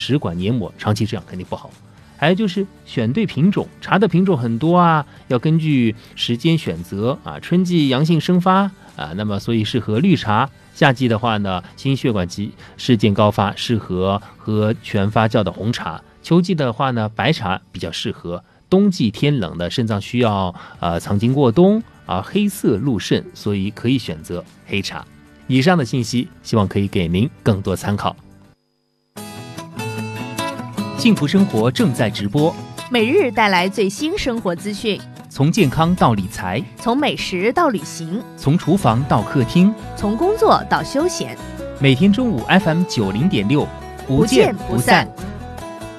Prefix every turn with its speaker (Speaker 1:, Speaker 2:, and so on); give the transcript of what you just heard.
Speaker 1: 食管黏膜，长期这样肯定不好。还有就是选对品种，茶的品种很多啊，要根据时间选择啊。春季阳性生发啊，那么所以适合绿茶；夏季的话呢，心血管疾事件高发，适合喝全发酵的红茶；秋季的话呢，白茶比较适合；冬季天冷的肾脏需要藏精过冬啊，黑色入肾，所以可以选择黑茶。以上的信息希望可以给您更多参考。幸福生活正在直播，
Speaker 2: 每日带来最新生活资讯，
Speaker 1: 从健康到理财，
Speaker 2: 从美食到旅行，
Speaker 1: 从厨房到客厅，
Speaker 2: 从工作到休闲。
Speaker 1: 每天中午 FM90.6，不见不散。